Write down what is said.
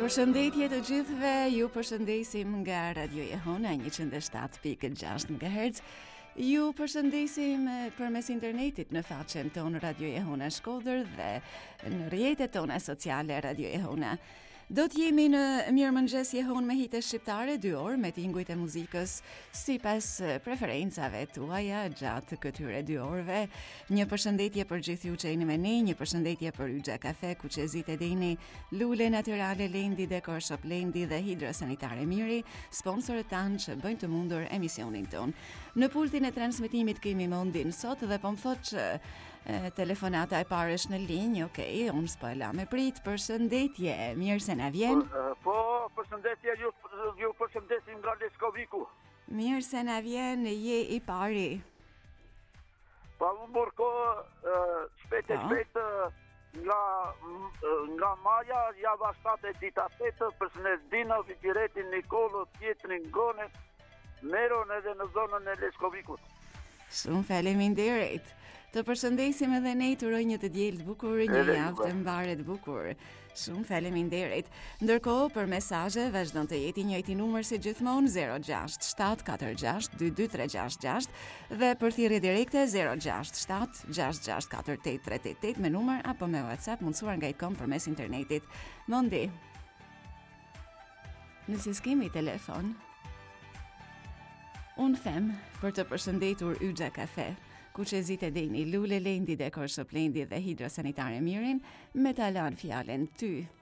Përshëndetje të gjithëve, ju përshëndesim nga Radio Jehona 107.6 MHz. Ju përshëndesim përmes internetit në faqen tonë Radio Jehona Shkodër dhe në rrjetet tona sociale Radio Jehona. Do të jemi në Mirëmëngjes Jehon me hite shqiptare 2 orë me tingujt e muzikës sipas preferencave tuaja gjatë këtyre 2 orëve. Një përshëndetje për gjithë ju që jeni me ne, një përshëndetje për Yxha Kafe, Kuqezit e Deni, Lule Natyrale Lendi, Dekor Shop Lendi dhe Hidrosanitare Miri, sponsorët tanë që bëjnë të mundur emisionin ton. Në pultin e transmetimit kemi Mondin sot dhe po më thot që telefonata e parë është në linjë. Okej, unë s'po e la me prit. Përshëndetje, mirë se na vjen. Po, përshëndetje, ju përshëndesim nga Leskoviku. Mirë se na vjen, je i pari. Pa më burko, shpejt e shpejt nga Maja, java 7 e dita 8, Përshëndetdina, Fikiretin, Nikolo, Tjetrin, Gonet, Meron edhe në zonën e Leskovikut. Shumë faleminderit. Të përshëndesim edhe ne, të uroj një të diel të bukur, një javë të mbarë të bukur. Shumë faleminderit. Ndërkohë, për mesazhe vazhdon të jeti njëjti numër si gjithmonë 06746223666 dhe për thirrje direkte 067664888 me numër apo me WhatsApp mundsuar nga i.com përmes internetit. Mondi. Nëse s'kemi telefon, unë them për të përshëndetur Yxha Kafe, Kuqezit e Deni, Lule Lendi, Dekor Shop Lendi dhe Hidrosanitare Mirin, me ta lanë fjalen ty